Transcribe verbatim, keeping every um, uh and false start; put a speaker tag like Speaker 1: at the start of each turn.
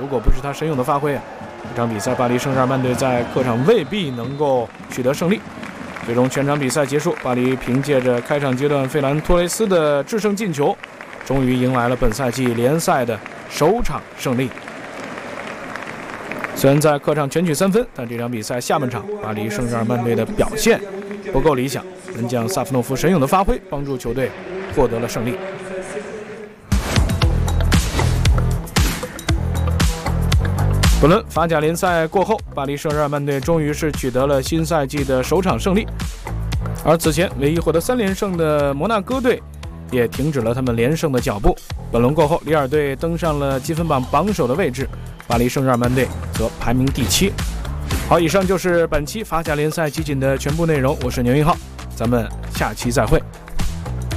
Speaker 1: 如果不是他神勇的发挥啊，这场比赛巴黎圣日耳曼队在客场未必能够取得胜利。最终全场比赛结束，巴黎凭借着开场阶段费兰托雷斯的制胜进球，终于迎来了本赛季联赛的首场胜利。虽然在客场全取三分，但这场比赛下半场巴黎圣日耳曼队的表现不够理想，门将萨夫诺夫神勇的发挥帮助球队获得了胜利。本轮法甲联赛过后，巴黎圣日耳曼队终于是取得了新赛季的首场胜利，而此前唯一获得三连胜的摩纳哥队也停止了他们连胜的脚步。本轮过后，里尔队登上了积分榜榜首的位置，巴黎圣日耳曼队则排名第七。好，以上就是本期法甲联赛集锦的全部内容，我是牛一浩，咱们下期再会。